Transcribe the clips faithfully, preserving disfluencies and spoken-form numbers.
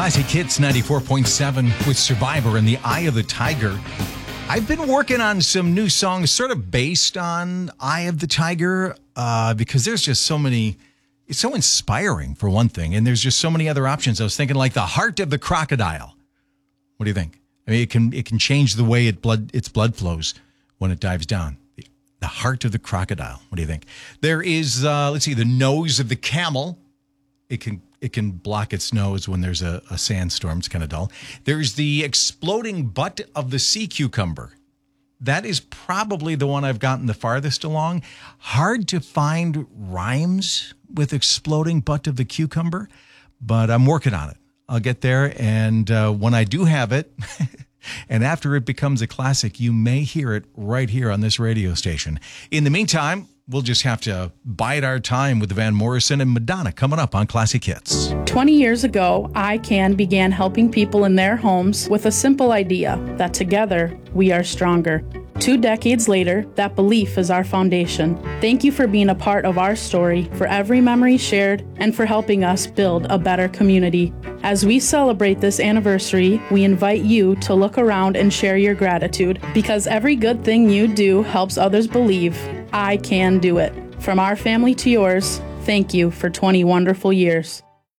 Classic Hits ninety-four point seven with Survivor and the Eye of the Tiger. I've been working on some new songs sort of based on Eye of the Tiger uh, because there's just so many, it's so inspiring for one thing, and there's just so many other options. I was thinking like the Heart of the Crocodile. What do you think? I mean, it can it can change the way it blood its blood flows when it dives down. The, the Heart of the Crocodile. What do you think? There is, uh, let's see, the Nose of the Camel. It can It can block its nose when there's a, a sandstorm. It's kind of dull. There's the Exploding Butt of the Sea Cucumber. That is probably the one I've gotten the farthest along. Hard to find rhymes with Exploding Butt of the Cucumber, but I'm working on it. I'll get there, and uh, when I do have it, and after it becomes a classic, you may hear it right here on this radio station. In the meantime, we'll just have to bide our time with Van Morrison and Madonna coming up on Classic Hits. twenty years ago, iCan began helping people in their homes with a simple idea that together we are stronger. Two decades later, that belief is our foundation. Thank you for being a part of our story, for every memory shared, and for helping us build a better community. As we celebrate this anniversary, we invite you to look around and share your gratitude, because every good thing you do helps others believe I can do it. From our family to yours, thank you for twenty wonderful years.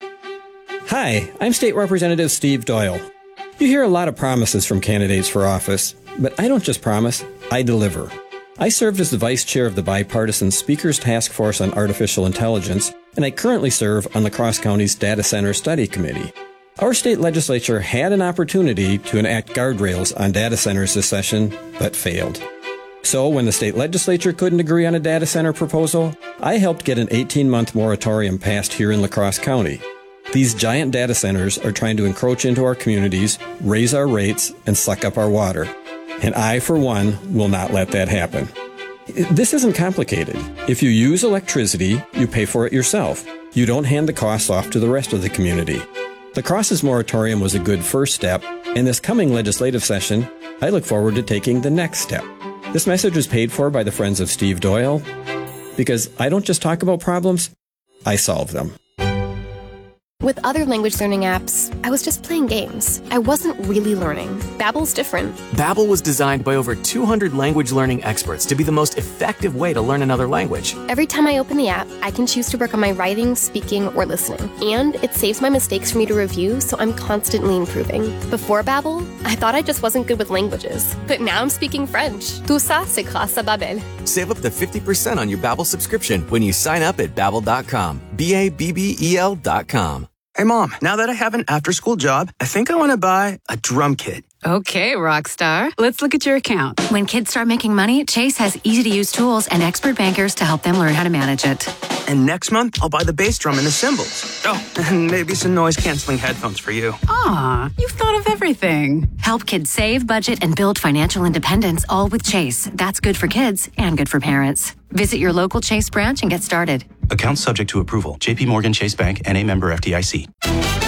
Hi, I'm State Representative Steve Doyle. You hear a lot of promises from candidates for office, but I don't just promise, I deliver. I served as the vice chair of the bipartisan Speaker's Task Force on Artificial Intelligence, and I currently serve on La Crosse County's Data Center Study Committee. Our state legislature had an opportunity to enact guardrails on data centers this session, but failed. So when the state legislature couldn't agree on a data center proposal, I helped get an eighteen-month moratorium passed here in La Crosse County. These giant data centers are trying to encroach into our communities, raise our rates, and suck up our water. And I, for one, will not let that happen. This isn't complicated. If you use electricity, you pay for it yourself. You don't hand the costs off to the rest of the community. La Crosse's moratorium was a good first step, and this coming legislative session, I look forward to taking the next step. This message was paid for by the Friends of Steve Doyle, because I don't just talk about problems, I solve them. With other language learning apps, I was just playing games. I wasn't really learning. Babbel's different. Babbel was designed by over two hundred language learning experts to be the most effective way to learn another language. Every time I open the app, I can choose to work on my writing, speaking, or listening. And it saves my mistakes for me to review, so I'm constantly improving. Before Babbel, I thought I just wasn't good with languages. But now I'm speaking French. Tout ça, c'est grâce à Babbel. Save up to fifty percent on your Babbel subscription when you sign up at babbel dot com. B A B B E L dot com. Hey, Mom, now that I have an after-school job, I think I want to buy a drum kit. Okay, rock star. Let's look at your account. When kids start making money, Chase has easy-to-use tools and expert bankers to help them learn how to manage it. And next month, I'll buy the bass drum and the cymbals. Oh, and maybe some noise-canceling headphones for you. Aw, you've thought of everything. Help kids save, budget, and build financial independence, all with Chase. That's good for kids and good for parents. Visit your local Chase branch and get started. Account subject to approval. J P Morgan Chase Bank, N A member F D I C.